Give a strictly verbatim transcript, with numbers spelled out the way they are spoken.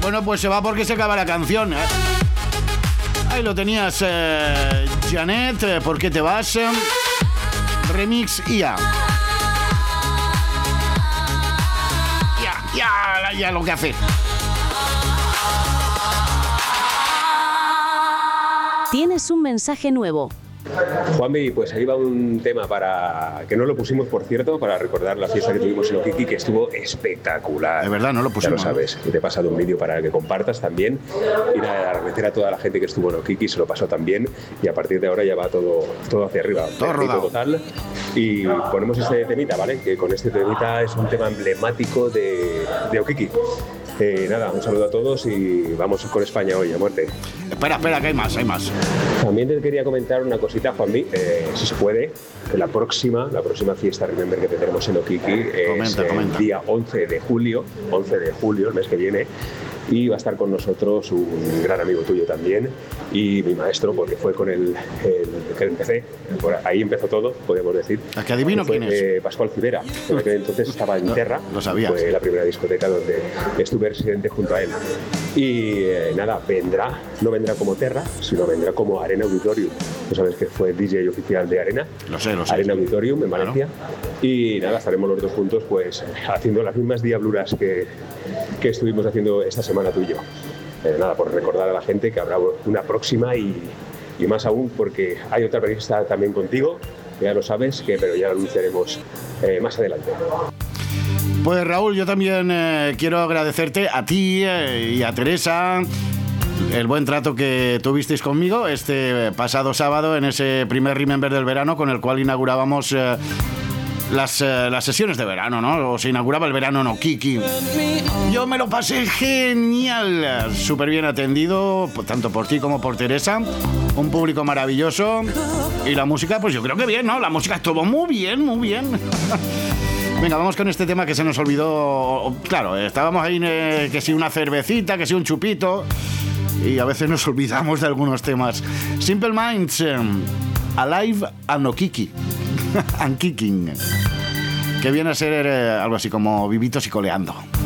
Bueno, pues se va porque se acaba la canción, ¿eh? Ahí lo tenías, eh, Janet, eh, ¿por qué te vas? Eh, remix I A. Ya, ya, ya lo que hace. Tienes un mensaje nuevo. Juanmi, pues ahí va un tema para que no lo pusimos, por cierto, para recordar la fiesta que tuvimos en Okiki, que estuvo espectacular. De verdad, no lo pusimos. Ya lo sabes, y te he pasado un vídeo para que compartas también. Y nada, agradecer a toda la gente que estuvo en Okiki, se lo pasó también, y a partir de ahora ya va todo, todo hacia arriba. Todo rodado. Total. Y ponemos este temita, ¿vale? Que con este temita es un tema emblemático de, de Okiki. Eh, nada, un saludo a todos y vamos con España hoy, a muerte. Espera, espera, que hay más, hay más. También te quería comentar una cosita, Juanmi, eh, si se puede, que la próxima, la próxima fiesta Remember que tendremos en Okiki es comenta, el comenta. día once de julio, once de julio, el mes que viene, y va a estar con nosotros un gran amigo tuyo también y mi maestro, porque fue con el, el que empecé, por ahí empezó todo, podríamos decir. ¿A que adivino fue, quién es? Eh, Pascual Civera, en aquel entonces estaba en No, Terra, lo sabía. fue la primera discoteca donde estuve residente junto a él. Y eh, nada, vendrá, no vendrá como Terra, sino vendrá como Arena Auditorium. Tú sabes que fue D J oficial de Arena. Lo sé, lo sé. Arena Auditorium en Claro. Valencia. Y nada, estaremos los dos juntos pues haciendo las mismas diabluras que, que estuvimos haciendo esta semana tú y yo. Eh, nada, por recordar a la gente que habrá una próxima y, y más aún porque hay otra prevista también contigo, ya lo sabes, que, pero ya lo anunciaremos eh, más adelante. Pues Raúl, yo también eh, quiero agradecerte a ti eh, y a Teresa el buen trato que tuvisteis conmigo este pasado sábado en ese primer Remember del verano con el cual inaugurábamos eh, las, eh, las sesiones de verano, ¿no? O se inauguraba el verano en Okiki. Yo me lo pasé genial, súper bien atendido, tanto por ti como por Teresa, un público maravilloso y la música, pues yo creo que bien, ¿no? La música estuvo muy bien, muy bien. Venga, vamos con este tema que se nos olvidó. Claro, estábamos ahí, eh, que si una cervecita, que si un chupito, y a veces nos olvidamos de algunos temas. Simple Minds, eh, Alive and Okiki. And Kicking. Que viene a ser eh, algo así como vivitos y coleando.